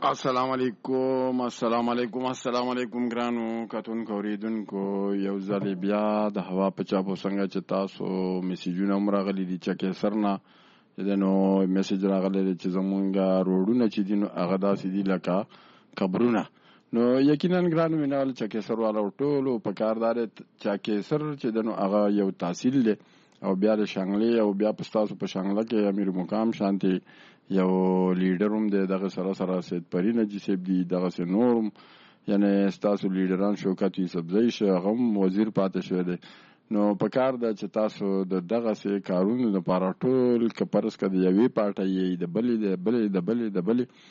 السلام علیکم ګرانو کتونکو اوریدونکو یو ځل بیا د هوا په چاپو څنګه چې تاسو میسیجونه هم راغلي دي چکې سر نه نو میسیج راغلی دی چې زمونږ روډونه چې دي نو هغه داسې دي لکه قبرونه. نو یقینا ګرانو مینوال چکې سر والا ټولو په کار دار چکې سر چې د نو هغه یو تحصیل دی او بیا د شانګلې او بیا په ستاسو په شانګله کې امیر مقام شانتي یو لیډر هم دی دغه سره سید پری نجی صاحب دی دغه سه نورم یعنی ستاسو لیډران شوکت یوسفزئی شه هغه وزیر پاتې شوی دی. نو په کار ده چې تاسو د دغه سه کارونو لپاره ټول کپرس کده یوې پارټي د بلې